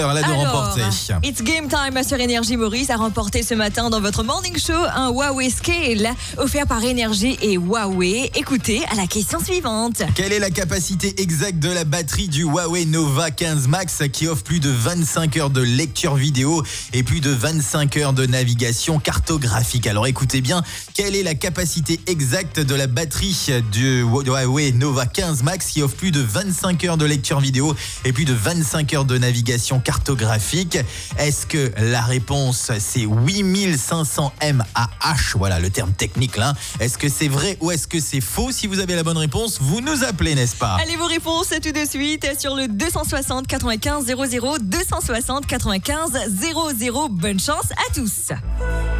Là de remporter. It's game time sur Énergie. Maurice a remporté ce matin dans votre morning show un Huawei Scale offert par Énergie et Huawei. Écoutez à la question suivante. Quelle est la capacité exacte de la batterie du Huawei Nova 15 Max qui offre plus de 25 heures de lecture vidéo et plus de 25 heures de navigation cartographique? Alors écoutez bien, quelle est la capacité exacte de la batterie du Huawei Nova 15 Max qui offre plus de 25 heures de lecture vidéo et plus de 25 heures de navigation cartographique? Est-ce que la réponse c'est 8500 mAh, voilà le terme technique là. Est-ce que c'est vrai ou est-ce que c'est faux? Si vous avez la bonne réponse, vous nous appelez, n'est-ce pas? Allez, vos réponses tout de suite sur le 260 95 00 260 95 00. Bonne chance à tous.